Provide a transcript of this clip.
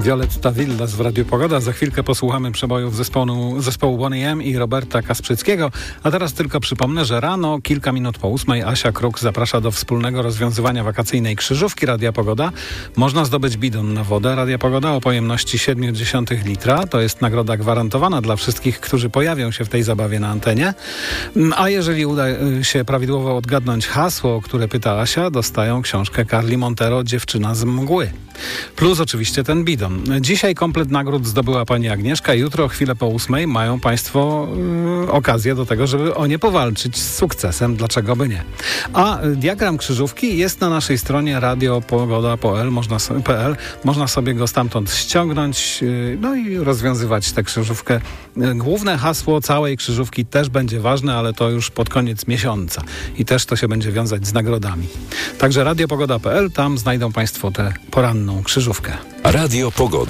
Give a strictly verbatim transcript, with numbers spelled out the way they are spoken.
Violetta Villas w Radiu Pogoda. Za chwilkę posłuchamy przebojów zespołu, zespołu Boney M i Roberta Kasprzyckiego. A teraz tylko przypomnę, że rano, kilka minut po ósmej, Asia Kruk zaprasza do wspólnego rozwiązywania wakacyjnej krzyżówki Radia Pogoda. Można zdobyć bidon na wodę Radia Pogoda o pojemności siedem dziesiątych litra. To jest nagroda gwarantowana dla wszystkich, którzy pojawią się w tej zabawie na antenie. A jeżeli uda się prawidłowo odgadnąć hasło, o które pyta Asia, dostają książkę Carly Montero Dziewczyna z mgły. Plus oczywiście ten bidon. Dzisiaj komplet nagród zdobyła pani Agnieszka. Jutro, chwilę po ósmej, mają państwo yy, okazję do tego, żeby o nie powalczyć z sukcesem. Dlaczego by nie? A diagram krzyżówki jest na naszej stronie radiopogoda kropka p l. Można, P L. Można sobie go stamtąd ściągnąć, yy, no i rozwiązywać tę krzyżówkę. Yy, główne hasło całej krzyżówki też będzie ważne, ale to już pod koniec miesiąca. I też to się będzie wiązać z nagrodami. Także radiopogoda kropka p l. Tam znajdą państwo tę poranną krzyżówkę. Radio Pogoda.